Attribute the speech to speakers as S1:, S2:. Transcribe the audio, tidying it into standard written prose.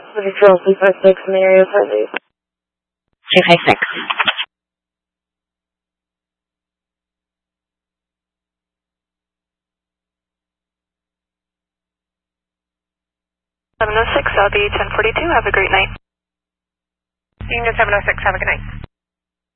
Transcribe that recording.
S1: Control 356 in the area, please.
S2: 356.
S3: I'll be 1042. Have a great night.
S4: Union 706, have a good night.